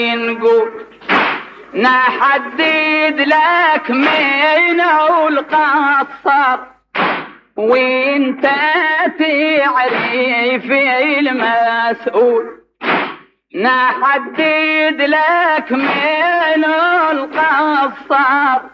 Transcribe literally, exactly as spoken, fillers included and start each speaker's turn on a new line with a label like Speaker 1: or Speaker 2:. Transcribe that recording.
Speaker 1: نقول نحدد لك مين هو القصر وانت تعرف المسؤول. نحدد لك مين هو القصر